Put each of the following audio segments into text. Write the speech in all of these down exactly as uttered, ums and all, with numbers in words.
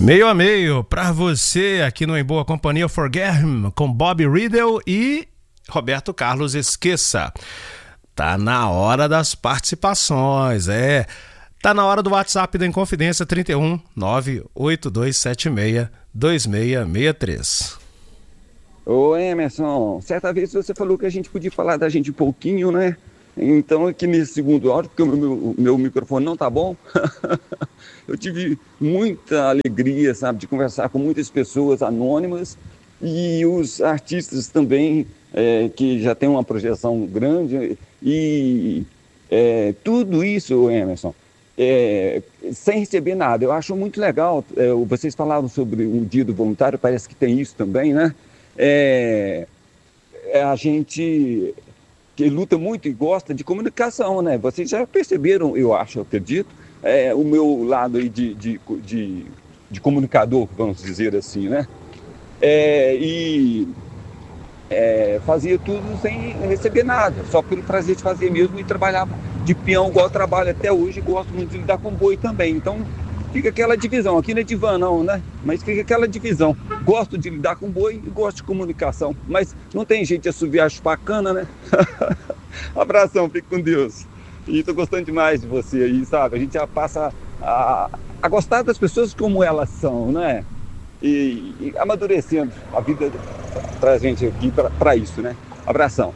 Meio a meio para você aqui no Em Boa Companhia, Forget Him, com Bob Riddle e Roberto Carlos Esqueça. Tá na hora das participações, é. Tá na hora do WhatsApp da Inconfidência, trinta e um, nove oito dois sete seis, dois seis seis três. Ô Emerson, certa vez você falou que a gente podia falar da gente um pouquinho, né? Então aqui nesse segundo áudio, porque o meu, meu microfone não tá bom, eu tive muita alegria, sabe, de conversar com muitas pessoas anônimas e os artistas também, é, que já têm uma projeção grande e é, tudo isso, Emerson, é, sem receber nada. Eu acho muito legal, é, vocês falaram sobre o Dia do Voluntário, parece que tem isso também, né? É, é a gente que luta muito e gosta de comunicação, né? Vocês já perceberam, eu acho, eu acredito, é, o meu lado aí de, de, de, de comunicador, vamos dizer assim, né? É, e é, fazia tudo sem receber nada, só pelo prazer de fazer mesmo, e trabalhava de peão igual eu trabalho até hoje, e gosto muito de lidar com boi também. Então fica aquela divisão, aqui não é divã não, né? Mas fica aquela divisão, gosto de lidar com boi e gosto de comunicação, mas não tem jeito de assoviar chupacana, né? Abração, fique com Deus. E tô gostando demais de você aí, sabe? A gente já passa a, a gostar das pessoas como elas são, né? E, e amadurecendo a vida pra gente aqui, pra, pra isso, né? Abração.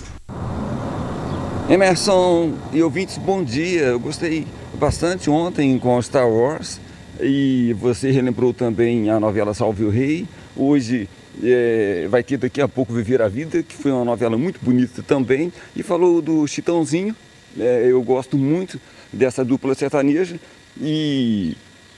Emerson e ouvintes, bom dia. Eu gostei bastante ontem com Star Wars e você relembrou também a novela Salve o Rei. Hoje é, vai ter daqui a pouco Viver a Vida, que foi uma novela muito bonita também, e falou do Chitãozinho. É, eu gosto muito dessa dupla sertaneja e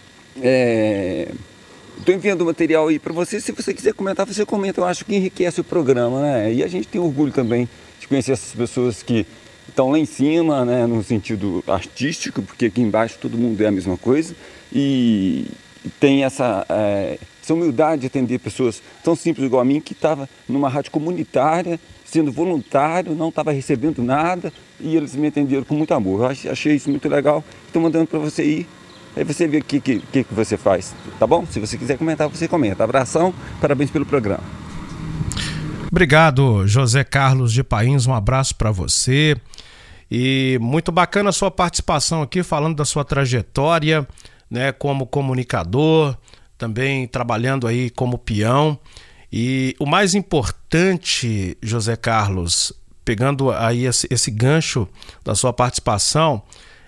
estou é, enviando material aí para você. Se você quiser comentar, você comenta. Eu acho que enriquece o programa, né? E a gente tem orgulho também de conhecer essas pessoas que estão lá em cima, né, no sentido artístico, porque aqui embaixo todo mundo é a mesma coisa, e tem essa, é, essa humildade de atender pessoas tão simples igual a mim, que estava numa rádio comunitária, sendo voluntário, não estava recebendo nada, e eles me atenderam com muito amor. Eu achei isso muito legal, estou mandando para você ir, aí você vê o que, que, que você faz, tá bom? Se você quiser comentar, você comenta. Abração, parabéns pelo programa. Obrigado, José Carlos de Pains, um abraço para você. E muito bacana a sua participação aqui, falando da sua trajetória, né, como comunicador, também trabalhando aí como peão. E o mais importante, José Carlos, pegando aí esse, esse gancho da sua participação,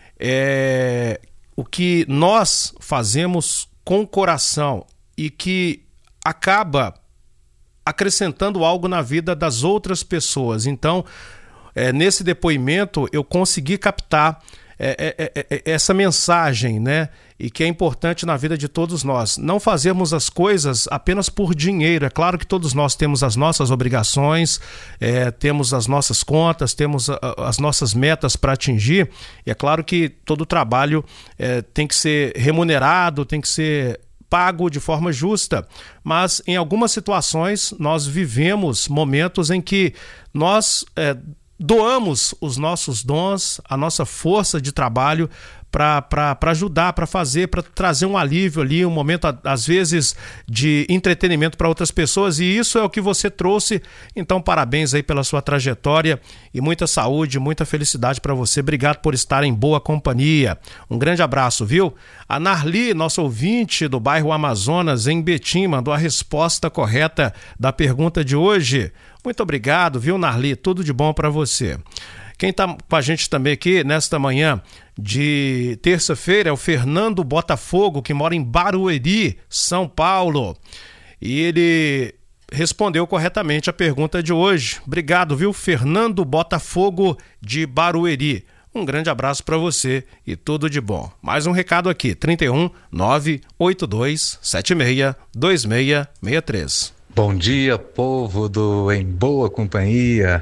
é o que nós fazemos com o coração e que acaba acrescentando algo na vida das outras pessoas. Então, é, nesse depoimento eu consegui captar é, é, é, essa mensagem, né? E que é importante na vida de todos nós. Não fazermos as coisas apenas por dinheiro. É claro que todos nós temos as nossas obrigações, é, temos as nossas contas, temos a, as nossas metas para atingir. E é claro que todo trabalho é, tem que ser remunerado, tem que ser pago de forma justa, mas em algumas situações nós vivemos momentos em que nós é, doamos os nossos dons, a nossa força de trabalho para ajudar, para fazer, para trazer um alívio ali, um momento às vezes de entretenimento para outras pessoas, e isso é o que você trouxe. Então parabéns aí pela sua trajetória e muita saúde, muita felicidade para você. Obrigado por estar em boa companhia. Um grande abraço, viu? A Narli, nossa ouvinte do bairro Amazonas, em Betim, mandou a resposta correta da pergunta de hoje. Muito obrigado, viu, Narli? Tudo de bom para você. Quem está com a gente também aqui nesta manhã de terça-feira é o Fernando Botafogo, que mora em Barueri, São Paulo. E ele respondeu corretamente a pergunta de hoje. Obrigado, viu, Fernando Botafogo de Barueri. Um grande abraço para você e tudo de bom. Mais um recado aqui, trinta e um, nove oito dois sete seis, dois seis seis três. Bom dia, povo do Em Boa Companhia.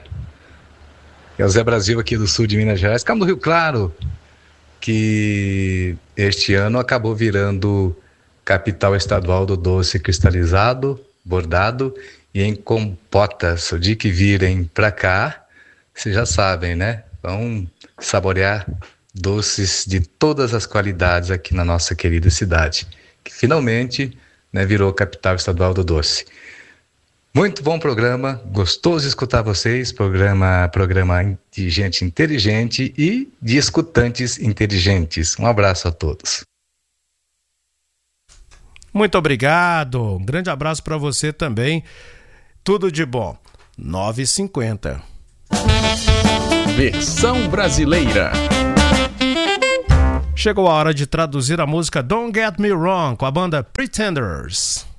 É o Zé Brasil aqui do sul de Minas Gerais, Cabo do Rio Claro, que este ano acabou virando capital estadual do doce cristalizado, bordado e em compotas. O dia que virem pra cá, vocês já sabem, né? Vão saborear doces de todas as qualidades aqui na nossa querida cidade. que finalmente, né, virou capital estadual do doce. Muito bom programa, gostoso escutar vocês, programa, programa de gente inteligente e de escutantes inteligentes. Um abraço a todos. Muito obrigado, um grande abraço para você também, tudo de bom. nove e cinquenta. Versão brasileira. Chegou a hora de traduzir a música Don't Get Me Wrong com a banda Pretenders.